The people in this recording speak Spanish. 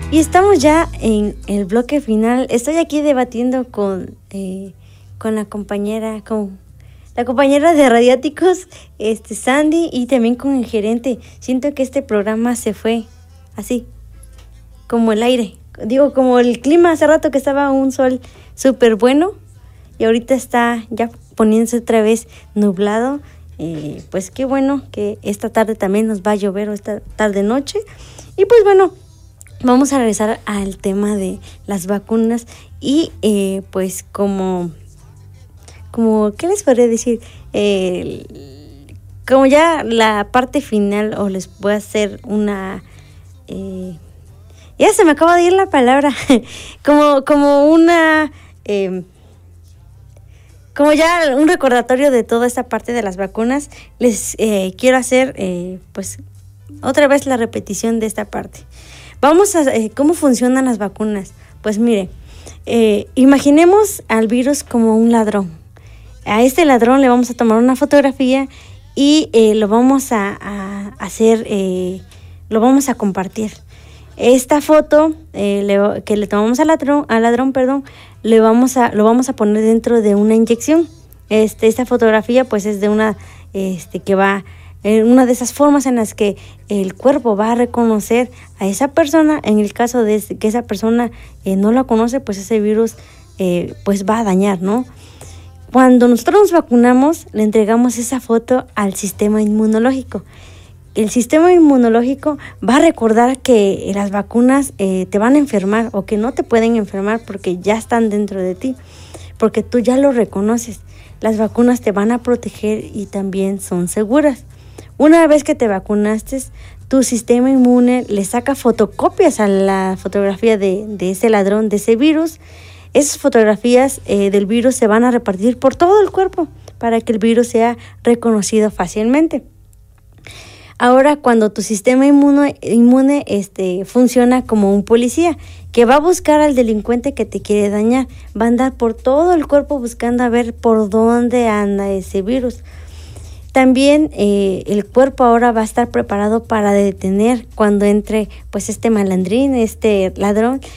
Y estamos ya en el bloque final. Estoy aquí debatiendo con la compañera, de Radiáticos, Sandy, y también con el gerente. Siento que este programa se fue así, como el aire. Digo, como el clima. Hace rato que estaba un sol súper bueno y ahorita está ya poniéndose otra vez nublado. Pues qué bueno que esta tarde también nos va a llover, o esta tarde-noche. Y pues bueno, vamos a regresar al tema de las vacunas y pues como ¿qué les podría decir? Como ya la parte final, o les voy a hacer una... ya se me acaba de ir la palabra. como una... como ya un recordatorio de toda esta parte de las vacunas, les quiero hacer pues otra vez la repetición de esta parte. Vamos a cómo funcionan las vacunas. Pues mire, imaginemos al virus como un ladrón. A este ladrón le vamos a tomar una fotografía y lo vamos a hacer, lo vamos a compartir. Esta foto que le tomamos al ladrón, lo vamos a poner dentro de una inyección. Esta fotografía pues es de una que va una de esas formas en las que el cuerpo va a reconocer a esa persona. En el caso de que esa persona no la conoce, pues ese virus pues va a dañar, ¿no? Cuando nosotros nos vacunamos, le entregamos esa foto al sistema inmunológico. El sistema inmunológico va a recordar que las vacunas te van a enfermar, o que no te pueden enfermar porque ya están dentro de ti, porque tú ya lo reconoces. Las vacunas te van a proteger y también son seguras. Una vez que te vacunaste, tu sistema inmune le saca fotocopias a la fotografía de ese ladrón, de ese virus. Esas fotografías del virus se van a repartir por todo el cuerpo para que el virus sea reconocido fácilmente. Ahora, cuando tu sistema inmune funciona como un policía que va a buscar al delincuente que te quiere dañar, va a andar por todo el cuerpo buscando a ver por dónde anda ese virus. También el cuerpo ahora va a estar preparado para detener cuando entre pues este malandrín, este ladrón,